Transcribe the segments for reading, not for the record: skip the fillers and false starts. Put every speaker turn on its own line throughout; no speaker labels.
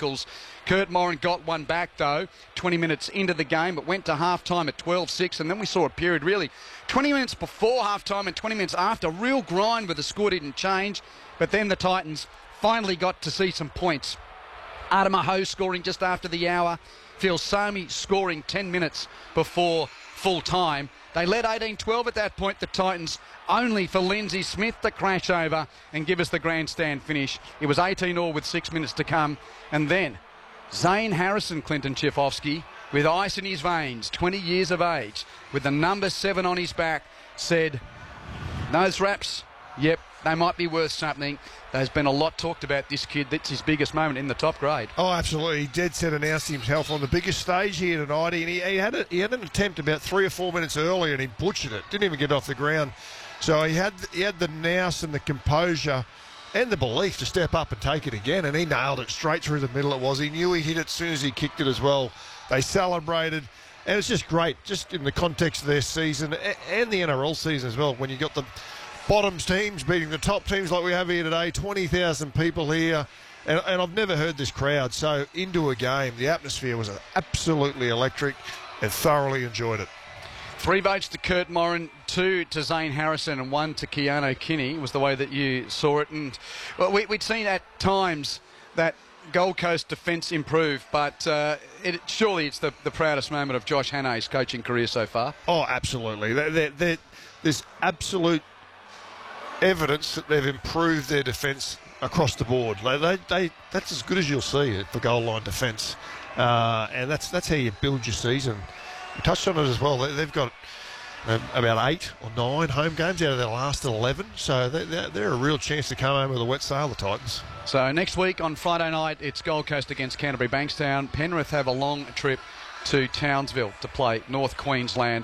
Eccles. Kurt Moran got one back, though, 20 minutes into the game. It went to half-time at 12-6, and then we saw a period, really, 20 minutes before half-time and 20 minutes after. Real grind where the score didn't change, but then the Titans finally got to see some points. Adama Ho scoring just after the hour. Phil Somi scoring 10 minutes before full time. They led 18-12 at that point, the Titans, only for Lindsay Smith to crash over and give us the grandstand finish. It was 18-all with 6 minutes to come. And then Zane Harrison, Clinton Chifovsky, with ice in his veins, 20 years of age, with the number 7 on his back, said, "Those raps, yep, they might be worth something." There's been a lot talked about this kid. That's his biggest moment in the top grade.
Oh, absolutely. He dead set announced himself on the biggest stage here tonight. And he had an attempt about 3 or 4 minutes earlier and he butchered it. Didn't even get off the ground. So he had the nous and the composure and the belief to step up and take it again. And he nailed it straight through the middle it was. He knew he hit it as soon as he kicked it as well. They celebrated. And it's just great, just in the context of their season and the NRL season as well, when you got the bottoms teams beating the top teams like we have here today. 20,000 people here, and I've never heard this crowd so into a game. The atmosphere was absolutely electric and thoroughly enjoyed it.
3 votes to Kurt Moran, 2 to Zane Harrison and 1 to Keano Kinney was the way that you saw it. And well, we'd seen at times that Gold Coast defence improve, but surely it's the proudest moment of Josh Hannay's coaching career so far.
Oh, absolutely. There's absolute evidence that they've improved their defence across the board. That's as good as you'll see for goal line defence, and that's how you build your season. We touched on it as well. They've got about 8 or 9 home games out of their last 11, so they're a real chance to come home with a wet sail, the Titans.
So next week on Friday night, it's Gold Coast against Canterbury Bankstown. Penrith have a long trip to Townsville to play North Queensland.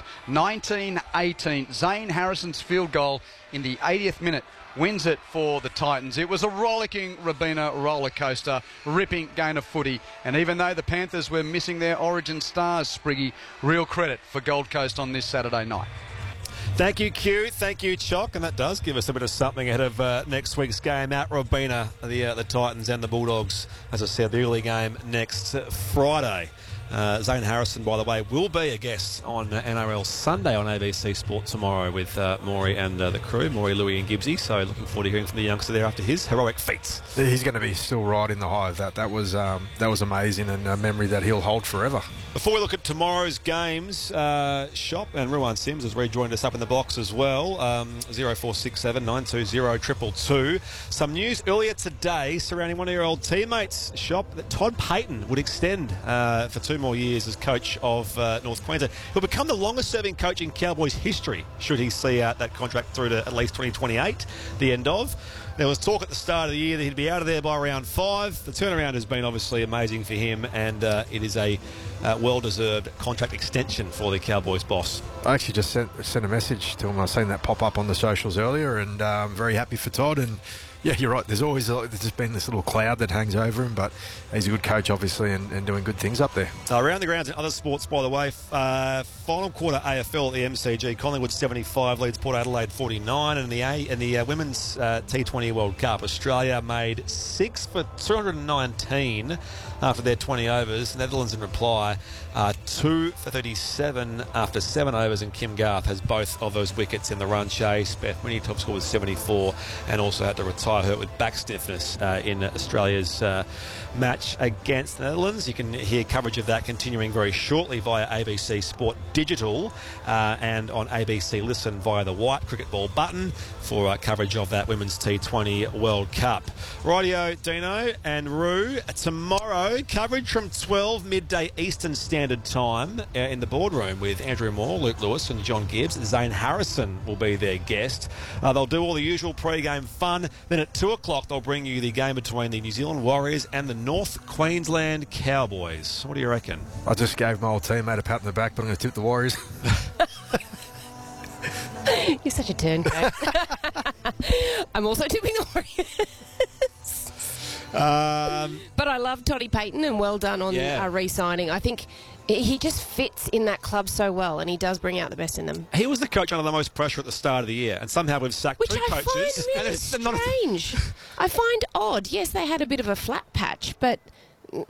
19-18, Zane Harrison's field goal in the 80th minute wins it for the Titans. It was a rollicking Robina roller coaster, ripping game of footy. And even though the Panthers were missing their origin stars, Spriggy, real credit for Gold Coast on this Saturday night.
Thank you, Q. Thank you, Chock. And that does give us a bit of something ahead of next week's game at Robina, the Titans and the Bulldogs. As I said, the early game next Friday. Zane Harrison, by the way, will be a guest on NRL Sunday on ABC Sport tomorrow with Maury and the crew, Maury, Louis and Gibbsy. So looking forward to hearing from the youngster there after his heroic feats.
He's going to be still right in the high of that. That was amazing and a memory that he'll hold forever.
Before we look at tomorrow's games, Shop and Ruan Sims has rejoined us up in the box as well. 0467 920 222. Some news earlier today surrounding one of your old teammates, Shop, that Todd Payton would extend for 2 more years as coach of North Queensland. He'll become the longest-serving coach in Cowboys history, should he see out that contract through to at least 2028, the end of. There was talk at the start of the year that he'd be out of there by round 5. The turnaround has been obviously amazing for him, and it is a well-deserved contract extension for the Cowboys boss.
I actually just sent a message to him. I've seen that pop up on the socials earlier, and I'm very happy for Todd. And yeah, you're right. There's been this little cloud that hangs over him, but he's a good coach, obviously, and doing good things up there.
Around the grounds in other sports, by the way, final quarter AFL at the MCG, Collingwood 75 leads Port Adelaide 49, and in the women's T20 World Cup, Australia made 6 for 219 after their 20 overs. Netherlands in reply 2 for 37 after 7 overs, and Kim Garth has both of those wickets in the run chase. Beth Mooney top score was 74 and also had to retire hurt with back stiffness in Australia's match against the Netherlands. You can hear coverage of that continuing very shortly via ABC Sport Digital and on ABC Listen via the white cricket ball button for coverage of that Women's T20 World Cup. Rightio, Dino and Roo. Tomorrow, coverage from 12 midday Eastern Standard Time in the boardroom with Andrew Moore, Luke Lewis and John Gibbs. Zane Harrison will be their guest. They'll do all the usual pre-game fun. Then at 2 o'clock, they'll bring you the game between the New Zealand Warriors and the North Queensland Cowboys. What do you reckon?
I just gave my old teammate a pat on the back, but I'm going to tip the Warriors.
You're such a turncoat. I'm also tipping the Warriors. But I love Toddy Payton, and well done on re-signing. I think he just fits in that club so well, and he does bring out the best in them.
He was the coach under the most pressure at the start of the year, and somehow we've sacked 2 coaches.
Which I find really strange. I find odd. Yes, they had a bit of a flat patch, but